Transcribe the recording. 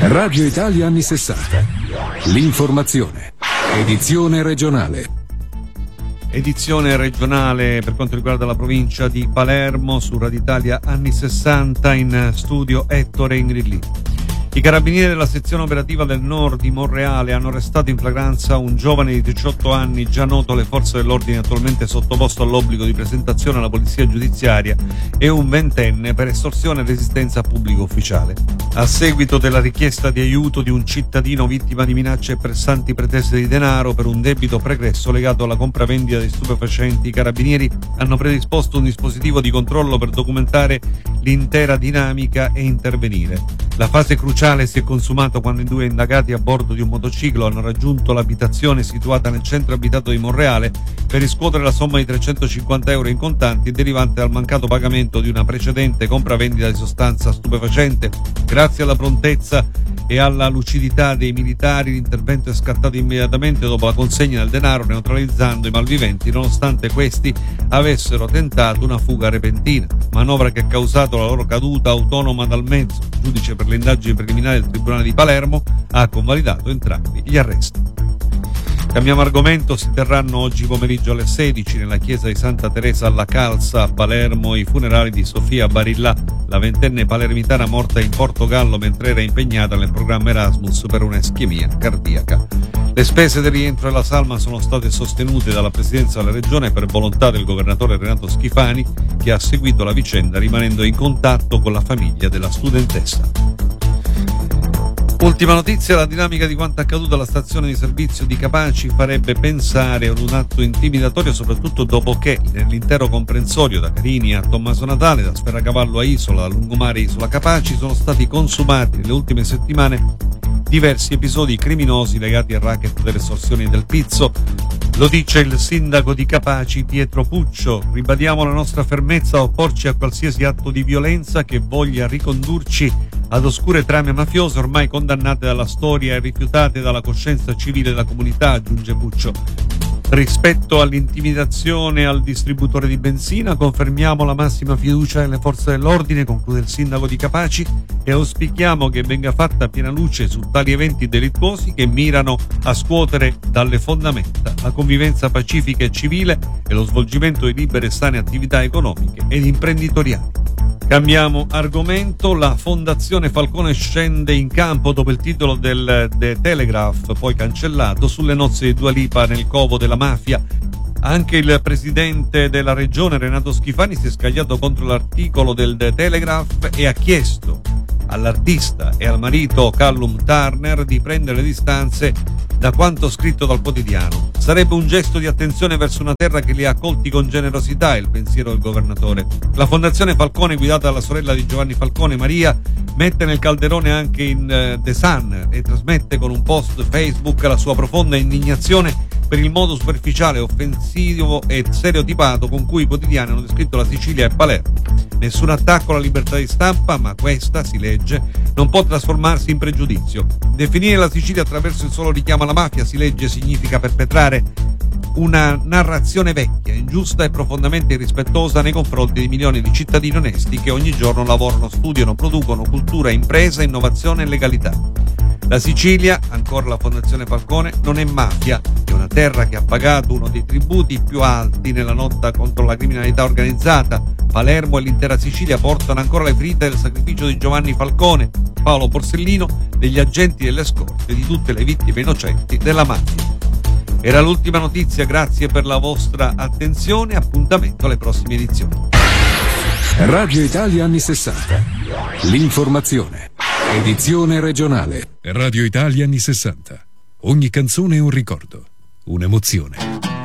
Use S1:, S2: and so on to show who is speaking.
S1: Radio Italia anni 60. L'informazione. Edizione regionale.
S2: Edizione regionale per quanto riguarda la provincia di Palermo su Radio Italia anni 60, in studio Ettore Ingrilli. I carabinieri della sezione operativa del Nord di Monreale hanno arrestato in flagranza un giovane di 18 anni già noto alle forze dell'ordine, attualmente sottoposto all'obbligo di presentazione alla polizia giudiziaria, e un ventenne per estorsione e resistenza a pubblico ufficiale. A seguito della richiesta di aiuto di un cittadino vittima di minacce e pressanti pretese di denaro per un debito pregresso legato alla compravendita di stupefacenti, i carabinieri hanno predisposto un dispositivo di controllo per documentare l'intera dinamica e intervenire. La fase cruciale si è consumata quando i due indagati a bordo di un motociclo hanno raggiunto l'abitazione situata nel centro abitato di Monreale per riscuotere la somma di 350 euro in contanti derivante dal mancato pagamento di una precedente compravendita di sostanza stupefacente. Grazie alla prontezza e alla lucidità dei militari, l'intervento è scattato immediatamente dopo la consegna del denaro, neutralizzando i malviventi nonostante questi avessero tentato una fuga repentina, manovra che ha causato la loro caduta autonoma dal mezzo. Il giudice per le indagini preliminari del Tribunale di Palermo ha convalidato entrambi gli arresti. Cambiamo argomento, si terranno oggi pomeriggio alle 16 nella chiesa di Santa Teresa alla Calza a Palermo i funerali di Sofia Barillà, la ventenne palermitana morta in Portogallo mentre era impegnata nel programma Erasmus per un'ischemia cardiaca. Le spese del rientro della salma sono state sostenute dalla Presidenza della Regione per volontà del governatore Renato Schifani, che ha seguito la vicenda rimanendo in contatto con la famiglia della studentessa. Ultima notizia, la dinamica di quanto accaduto alla stazione di servizio di Capaci farebbe pensare ad un atto intimidatorio, soprattutto dopo che nell'intero comprensorio da Carini a Tommaso Natale, da Sferracavallo a Isola, da Lungomare Isola Capaci, sono stati consumati nelle ultime settimane diversi episodi criminosi legati al racket delle estorsioni del pizzo. Lo dice il sindaco di Capaci, Pietro Puccio. Ribadiamo la nostra fermezza a opporci a qualsiasi atto di violenza che voglia ricondurci ad oscure trame mafiose ormai condannate dalla storia e rifiutate dalla coscienza civile della comunità, aggiunge Puccio. Rispetto all'intimidazione al distributore di benzina, confermiamo la massima fiducia nelle forze dell'ordine, conclude il sindaco di Capaci, e auspichiamo che venga fatta piena luce su tali eventi delittuosi che mirano a scuotere dalle fondamenta la convivenza pacifica e civile e lo svolgimento di libere e sane attività economiche ed imprenditoriali. Cambiamo argomento, la Fondazione Falcone scende in campo dopo il titolo del The Telegraph, poi cancellato, sulle nozze di Dua Lipa nel covo della mafia. Anche il presidente della regione Renato Schifani si è scagliato contro l'articolo del The Telegraph e ha chiesto all'artista e al marito Callum Turner di prendere le distanze da quanto scritto dal quotidiano. Sarebbe un gesto di attenzione verso una terra che li ha accolti con generosità, è il pensiero del governatore. La Fondazione Falcone, guidata dalla sorella di Giovanni Falcone, Maria, mette nel calderone anche in The Sun e trasmette con un post Facebook la sua profonda indignazione per il modo superficiale, offensivo e stereotipato con cui i quotidiani hanno descritto la Sicilia e Palermo. Nessun attacco alla libertà di stampa, ma questa, si legge, non può trasformarsi in pregiudizio. Definire la Sicilia attraverso il solo richiamo alla mafia, si legge, significa perpetrare una narrazione vecchia, ingiusta e profondamente irrispettosa nei confronti di milioni di cittadini onesti che ogni giorno lavorano, studiano, producono cultura, impresa, innovazione e legalità. La Sicilia, ancora la Fondazione Falcone, non è mafia, è una terra che ha pagato uno dei tributi più alti nella lotta contro la criminalità organizzata. Palermo e l'intera Sicilia portano ancora le ferite del sacrificio di Giovanni Falcone, Paolo Borsellino, degli agenti delle scorte, di tutte le vittime innocenti della mafia. Era l'ultima notizia, grazie per la vostra attenzione, appuntamento alle prossime edizioni.
S1: Radio Italia anni 60. L'informazione. Edizione regionale.
S3: Radio Italia anni 60. Ogni canzone è un ricordo, un'emozione.